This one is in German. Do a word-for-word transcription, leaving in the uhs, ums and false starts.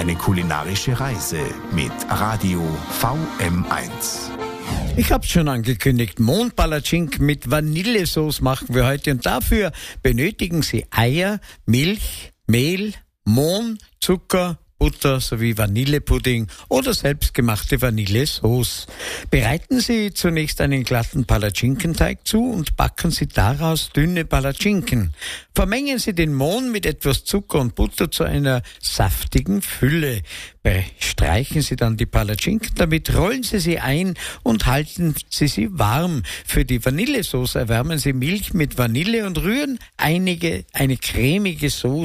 Eine kulinarische Reise mit Radio V M eins. Ich habe schon angekündigt, Mohnpalatschinken mit Vanillesauce machen wir heute und dafür benötigen Sie Eier, Milch, Mehl, Mohn, Zucker, Butter sowie Vanillepudding oder selbstgemachte Vanillesauce. Bereiten Sie zunächst einen glatten Palatschinkenteig zu und backen Sie daraus dünne Palatschinken. Vermengen Sie den Mohn mit etwas Zucker und Butter zu einer saftigen Fülle. Bestreichen Sie dann die Palatschinken damit, rollen Sie sie ein und halten Sie sie warm. Für die Vanillesauce erwärmen Sie Milch mit Vanille und rühren einige, eine cremige Sauce